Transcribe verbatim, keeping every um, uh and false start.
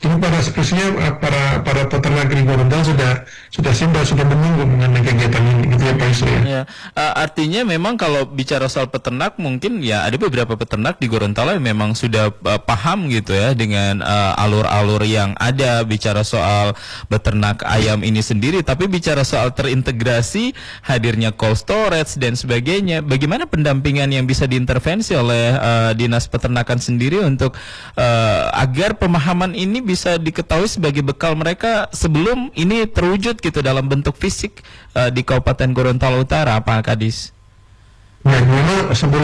Jadi para sepertinya para para peternak di Gorontalo sudah sudah siap sudah menunggu mengenai kegiatan ini, gitu ya Pak Yusri ya. Ya, uh, artinya memang kalau bicara soal peternak mungkin ya ada beberapa peternak di Gorontalo yang memang sudah uh, paham gitu ya dengan uh, alur-alur yang ada bicara soal beternak ayam ini sendiri. Tapi bicara soal terintegrasi, hadirnya cold storage dan sebagainya, bagaimana pendampingan yang bisa diintervensi oleh uh, dinas peternakan sendiri untuk uh, agar pemahaman ini bisa diketahui sebagai bekal mereka sebelum ini terwujud gitu dalam bentuk fisik uh, di Kabupaten Gorontalo Utara, Pak Kadis? Ya, memang sebelum